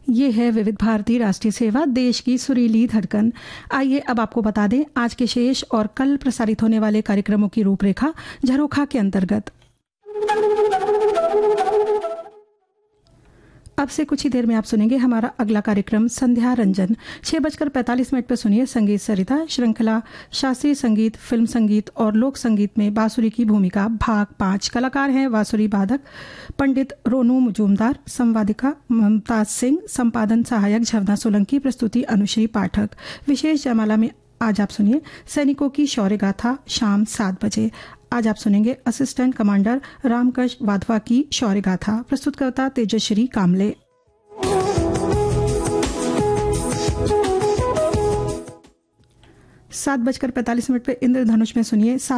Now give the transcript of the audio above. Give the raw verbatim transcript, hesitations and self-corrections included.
ये है विविध भारती राष्ट्रीय सेवा, देश की सुरीली धड़कन। आइए अब आपको बता दें आज के शेष और कल प्रसारित होने वाले कार्यक्रमों की रूपरेखा झरोखा के अंतर्गत। अब से कुछ ही देर में आप सुनेंगे हमारा अगला कार्यक्रम संध्या रंजन। छह बजकर पैंतालीस मिनट पर सुनिए संगीत सरिता श्रृंखला, शास्त्रीय संगीत, फिल्म संगीत और लोक संगीत में बांसुरी की भूमिका भाग पाँच। कलाकार हैं बांसुरी वादक पंडित रोनू मुजूमदार, संवादिका मुमताज सिंह, संपादन सहायक झरना सोलंकी, प्रस्तुति अनुश्री पाठक। विशेष जयमाला में आज आप सुनिए सैनिकों की शौर्य गाथा शाम सात बजे। आज आप सुनेंगे असिस्टेंट कमांडर रामकश वाधवा की शौर्य गाथा, प्रस्तुतकर्ता तेजश्री कामले। सात बजकर पैंतालीस मिनट पर इंद्रधनुष में सुनिए